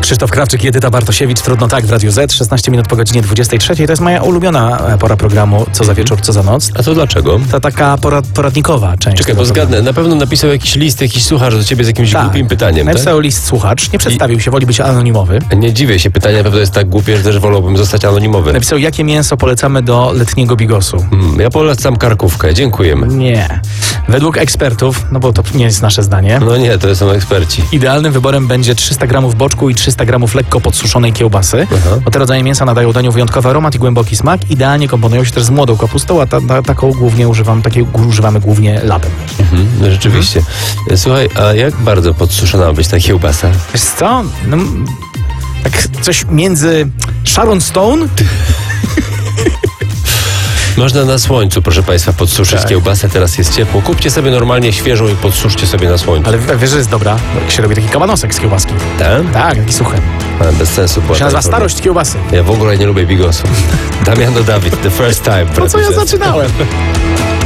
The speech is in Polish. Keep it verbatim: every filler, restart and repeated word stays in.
Krzysztof Krawczyk i Edyta Bartosiewicz. Trudno tak w Radiu Z. szesnaście minut po godzinie dwudziestej trzeciej. To jest moja ulubiona pora programu Co za wieczór, co za noc. A to dlaczego? To taka porad, poradnikowa część. Czekaj, bo zgadnę. Na pewno napisał jakiś list, jakiś słuchacz do ciebie z jakimś tak. głupim pytaniem, Napisał tak? list słuchacz. Nie przedstawił się, woli być anonimowy. Nie dziwię się. Pytanie na pewno jest tak głupie, że też wolałbym zostać anonimowy. Napisał, jakie mięso polecamy do letniego bigosu. Hmm, ja polecam karkówkę. Dziękujemy. Nie. Według ekspertów, no bo to nie jest nasze zdanie, No nie, to są eksperci. idealnym wyborem będzie trzysta gramów boczku i trzysta gramów lekko podsuszonej kiełbasy. Aha. Bo te rodzaje mięsa nadają daniu wyjątkowy aromat i głęboki smak. Idealnie komponują się też z młodą kapustą, a ta, ta, taką głównie używam, takiej używamy głównie latem. Mhm, no rzeczywiście. Słuchaj, a jak bardzo podsuszona ma być ta kiełbasa? Wiesz co? No, tak coś między Sharon Stone. Można na słońcu, proszę Państwa, podsuszyć Tak. kiełbasę, teraz jest ciepło. Kupcie sobie normalnie świeżą i podsuszcie sobie na słońcu. Ale w- wiesz, że jest dobra, bo się robi taki kabanosek z kiełbaski. Tak? Tak, taki suchy. Ale bez sensu. była Się ta nazywa informacja. starość kiełbasy. Ja w ogóle nie lubię bigosów. Damiano Dawid, the first time. Po co ja zaczynałem?